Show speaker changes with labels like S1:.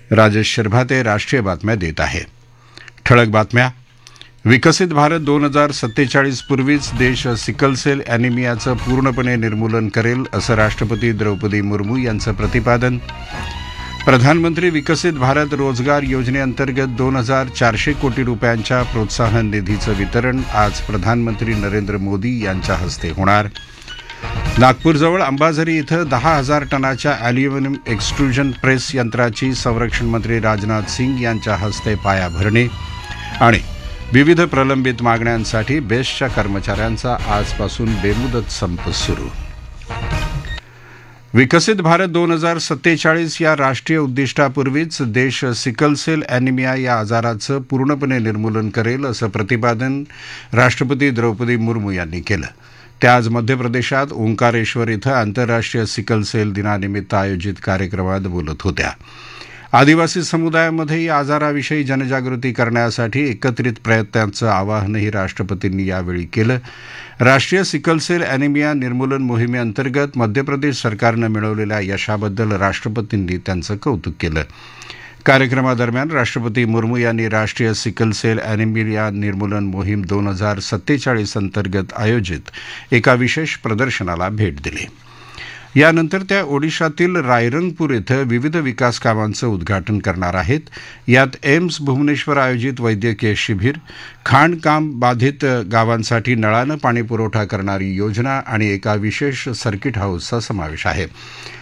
S1: राजेश शिरभाते राष्ट्रीय बातम्या देत आहे. ठळक बातम्या. विकसित भारत 2047 पूर्वीच देश सिकलसेल ॲनिमियाचं पूर्णपणे निर्मूलन करेल असं राष्ट्रपती द्रौपदी मुर्मू यांचं प्रतिपादन. प्रधानमंत्री विकसित भारत रोजगार योजनेअंतर्गत 2400 कोटी रुपयांच्या प्रोत्साहन निधीचं वितरण आज प्रधानमंत्री नरेंद्र मोदी यांच्या हस्ते होणार. नागपूरजवळ अंबाझरी इथं 10,000 टनाच्या ॲल्युमिनियम एक्स्ट्रुजन प्रेस यंत्राची संरक्षण मंत्री राजनाथ सिंग यांच्या हस्ते पायाभरणी. आणि विविध प्रलंबित मागण्यांसाठी बेस्टच्या कर्मचाऱ्यांचा आजपासून बेमुदत संप सुरू. विकसित भारत 2047 या राष्ट्रीय उद्दिष्टापूर्वीच देश सिकलसेल ॲनिमिया या आजाराचं पूर्णपणे निर्मूलन करेल असं प्रतिपादन राष्ट्रपती द्रौपदी मुर्मू यांनी केलं. त्या आज मध्य प्रदेशात ओंकारेश्वर इथं आंतरराष्ट्रीय सिकलसेल दिनानिमित्त आयोजित कार्यक्रमात बोलत होत्या. आदिवासी समुदायामध्ये या आजाराविषयी जनजागृती करण्यासाठी एकत्रित प्रयत्नांचं आवाहनही राष्ट्रपतींनी यावेळी केलं. राष्ट्रीय सिकलसेल ॲनिमिया निर्मूलन मोहिमेअंतर्गत मध्य प्रदेश सरकारनं मिळवलेल्या यशाबद्दल राष्ट्रपतींनी त्यांचं कौतुक केलं. कार्यक्रमादरम्यान राष्ट्रपती मुर्मू यांनी राष्ट्रीय सिकलसेल ॲनिमिया निर्मूलन मोहीम 2047 अंतर्गत आयोजित एका विशेष प्रदर्शनाला भेट दिली. यानंतर त्या ओडिशातील रायरंगपूर इथं विविध विकास कामांचं उद्घाटन करणार आहेत. यात एम्स भुवनेश्वर आयोजित वैद्यकीय शिबिर, खाणकाम बाधित गावांसाठी नळानं पाणी पुरवठा करणारी योजना आणि एका विशेष सर्किट हाऊसचा समावेश आहे.